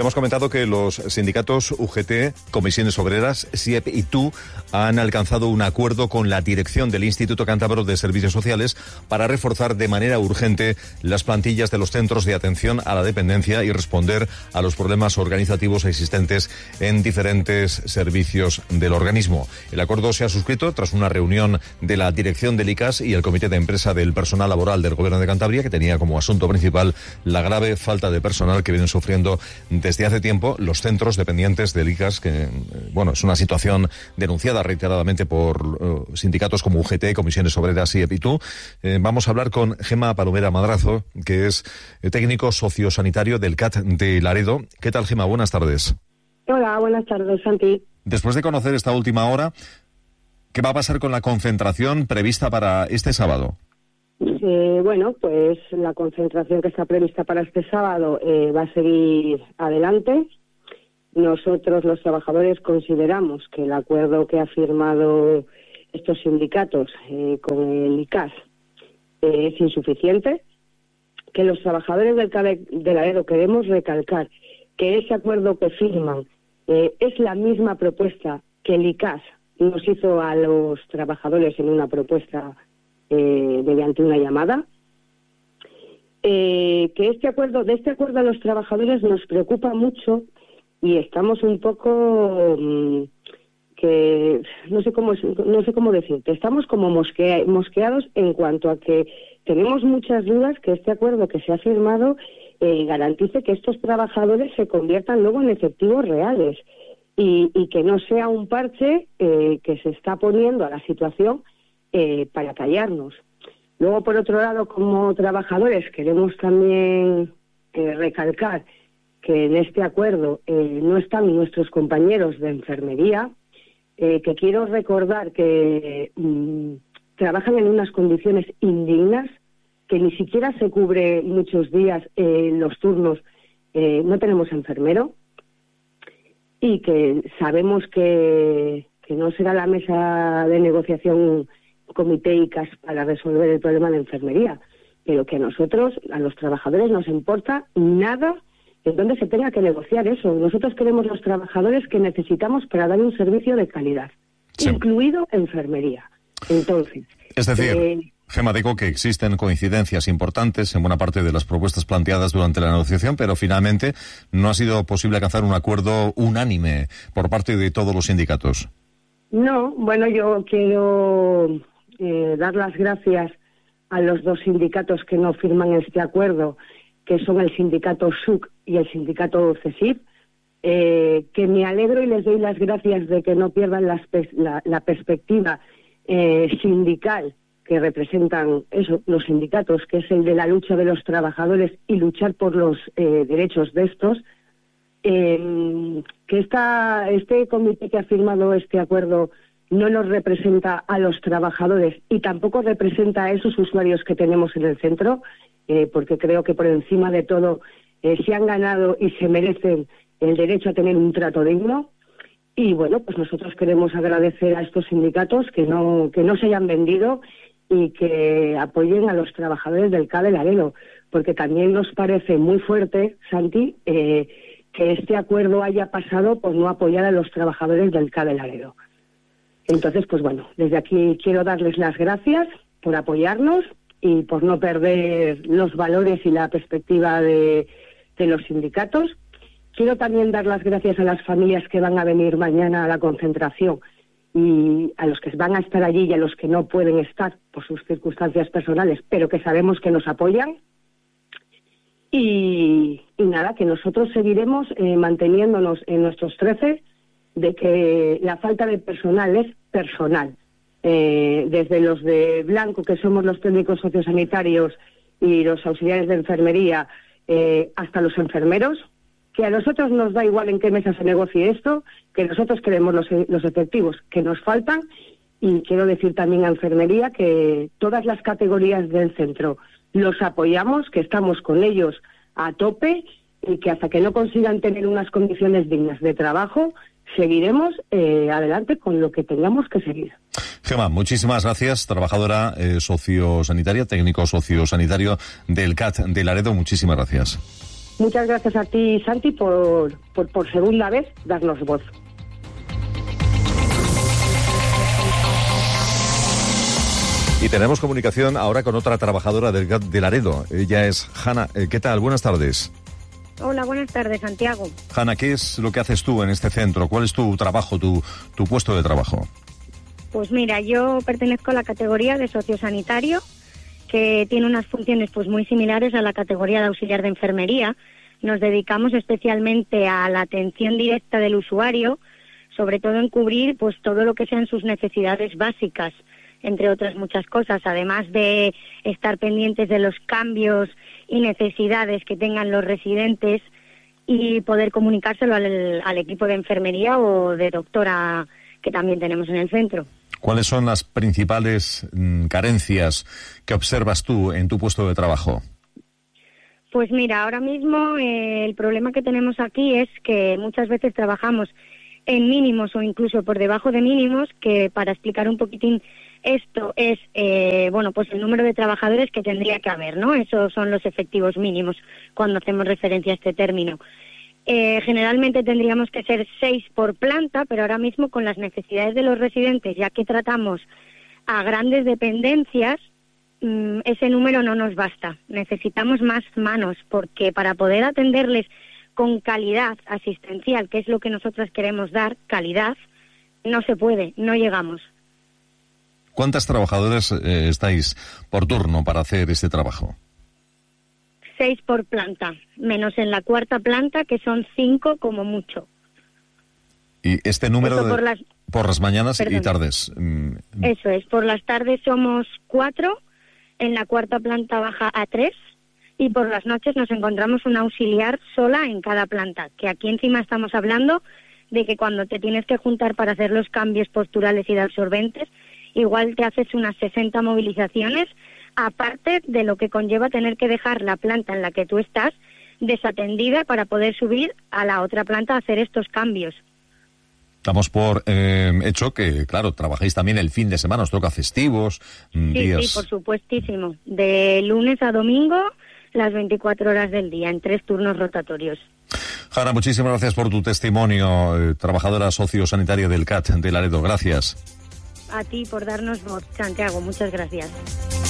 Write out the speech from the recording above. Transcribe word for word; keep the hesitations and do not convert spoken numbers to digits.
Hemos comentado que los sindicatos U G T, Comisiones Obreras, S I E P y T U han alcanzado un acuerdo con la dirección del Instituto Cántabro de Servicios Sociales para reforzar de manera urgente las plantillas de los centros de atención a la dependencia y responder a los problemas organizativos existentes en diferentes servicios del organismo. El acuerdo se ha suscrito tras una reunión de la dirección del I C A S y el Comité de Empresa del Personal Laboral del Gobierno de Cantabria, que tenía como asunto principal la grave falta de personal que vienen sufriendo desde hace tiempo los centros dependientes del I C A S, que, bueno, es una situación denunciada reiteradamente por uh, sindicatos como U G T, Comisiones Obreras, S I E P y T U. Eh, vamos a hablar con Gema Palomera Madrazo, que es técnico sociosanitario del C A T de Laredo. ¿Qué tal, Gema? Buenas tardes. Hola, buenas tardes, Santi. Después de conocer esta última hora, ¿qué va a pasar con la concentración prevista para este sábado? Eh, bueno, pues la concentración que está prevista para este sábado eh, va a seguir adelante. Nosotros, los trabajadores, consideramos que el acuerdo que ha firmado estos sindicatos eh, con el I C A S eh, es insuficiente, que los trabajadores del C A D de Laredo queremos recalcar que ese acuerdo que firman eh, es la misma propuesta que el I C A S nos hizo a los trabajadores en una propuesta eh, mediante una llamada. Eh, que este acuerdo, de este acuerdo a los trabajadores nos preocupa mucho y estamos un poco mmm, que no sé cómo no sé cómo decirte, estamos como mosquea, mosqueados en cuanto a que tenemos muchas dudas que este acuerdo que se ha firmado eh, garantice que estos trabajadores se conviertan luego en efectivos reales y, y que no sea un parche eh, que se está poniendo a la situación eh, para callarnos. Luego, por otro lado, como trabajadores queremos también eh, recalcar que en este acuerdo eh, no están nuestros compañeros de enfermería, eh, que quiero recordar que mm, trabajan en unas condiciones indignas, que ni siquiera se cubre muchos días eh, los turnos, eh, no tenemos enfermero, y que sabemos que, que no será la mesa de negociación Comité I C A S para resolver el problema de enfermería, pero que a nosotros, a los trabajadores, nos importa nada en donde se tenga que negociar eso. Nosotros queremos los trabajadores que necesitamos para dar un servicio de calidad, sí, incluido enfermería. Entonces, es decir, eh, Gema, digo que existen coincidencias importantes en buena parte de las propuestas planteadas durante la negociación, pero finalmente no ha sido posible alcanzar un acuerdo unánime por parte de todos los sindicatos. No, bueno, yo quiero eh, dar las gracias a los dos sindicatos que no firman este acuerdo, que son el sindicato S U C y el sindicato C E S I P, eh, que me alegro y les doy las gracias de que no pierdan las pers- la, la perspectiva eh, sindical que representan eso, los sindicatos, que es el de la lucha de los trabajadores y luchar por los eh, derechos de estos, eh, que esta, este comité que ha firmado este acuerdo no nos representa a los trabajadores y tampoco representa a esos usuarios que tenemos en el centro, eh, porque creo que por encima de todo eh, se han ganado y se merecen el derecho a tener un trato digno. Y bueno, pues nosotros queremos agradecer a estos sindicatos que no, que no se hayan vendido y que apoyen a los trabajadores del C A de Laredo, porque también nos parece muy fuerte, Santi, eh, que este acuerdo haya pasado por no apoyar a los trabajadores del C A de Laredo. Entonces, pues bueno, desde aquí quiero darles las gracias por apoyarnos y por no perder los valores y la perspectiva de, de los sindicatos. Quiero también dar las gracias a las familias que van a venir mañana a la concentración y a los que van a estar allí y a los que no pueden estar por sus circunstancias personales, pero que sabemos que nos apoyan. Y, y nada, que nosotros seguiremos eh, manteniéndonos en nuestros trece, de que la falta de personal es personal. Eh, desde los de blanco, que somos los técnicos sociosanitarios y los auxiliares de enfermería, eh, hasta los enfermeros, que a nosotros nos da igual en qué mesa se negocie esto, que nosotros queremos los, los efectivos que nos faltan. Y quiero decir también a enfermería que todas las categorías del centro los apoyamos, que estamos con ellos a tope y que hasta que no consigan tener unas condiciones dignas de trabajo, seguiremos eh, adelante con lo que tengamos que seguir. Gema, muchísimas gracias, trabajadora eh, sociosanitaria, técnico sociosanitario del C A T de Laredo, muchísimas gracias. Muchas gracias a ti, Santi, por, por, por segunda vez darnos voz. Y tenemos comunicación ahora con otra trabajadora del G A T de Laredo. Ella es Hanna. ¿Qué tal? Buenas tardes. Hola, buenas tardes, Santiago. Hanna, ¿qué es lo que haces tú en este centro? ¿Cuál es tu trabajo, tu, tu puesto de trabajo? Pues mira, yo pertenezco a la categoría de sociosanitario, que tiene unas funciones pues muy similares a la categoría de auxiliar de enfermería. Nos dedicamos especialmente a la atención directa del usuario, sobre todo en cubrir pues todo lo que sean sus necesidades básicas, entre otras muchas cosas, además de estar pendientes de los cambios y necesidades que tengan los residentes y poder comunicárselo al, al equipo de enfermería o de doctora que también tenemos en el centro. ¿Cuáles son las principales mm, carencias que observas tú en tu puesto de trabajo? Pues mira, ahora mismo eh, el problema que tenemos aquí es que muchas veces trabajamos en mínimos o incluso por debajo de mínimos, que para explicar un poquitín esto es, eh, bueno, pues el número de trabajadores que tendría que haber, ¿no? Esos son los efectivos mínimos cuando hacemos referencia a este término. Eh, generalmente tendríamos que ser seis por planta, pero ahora mismo con las necesidades de los residentes, ya que tratamos a grandes dependencias, mmm, ese número no nos basta. Necesitamos más manos, porque para poder atenderles con calidad asistencial, que es lo que nosotros queremos dar, calidad, no se puede, no llegamos. ¿Cuántas trabajadoras eh, estáis por turno para hacer este trabajo? Seis por planta, menos en la cuarta planta, que son cinco como mucho. ¿Y este número Eso de, por, las... por las mañanas Perdón. y tardes? Mm. Eso es, por las tardes somos cuatro, en la cuarta planta baja a tres, y por las noches nos encontramos una auxiliar sola en cada planta, que aquí encima estamos hablando de que cuando te tienes que juntar para hacer los cambios posturales y de absorbentes, igual te haces unas sesenta movilizaciones, aparte de lo que conlleva tener que dejar la planta en la que tú estás desatendida para poder subir a la otra planta a hacer estos cambios. Damos por eh, hecho que, claro, trabajáis también el fin de semana, os toca festivos, Sí, días... sí, por supuestísimo. De lunes a domingo, las veinticuatro horas del día, en tres turnos rotatorios. Hanna, muchísimas gracias por tu testimonio, eh, trabajadora sociosanitaria del C A T de Laredo. Gracias. A ti por darnos voz, Santiago. Muchas gracias.